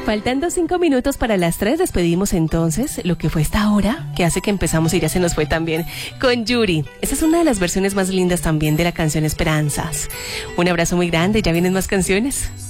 Faltando 5 minutos para las 3, despedimos entonces lo que fue esta hora, que hace que empezamos y ya se nos fue también, con Yuri. Esta es una de las versiones más lindas también de la canción Esperanzas. Un abrazo muy grande, ya vienen más canciones.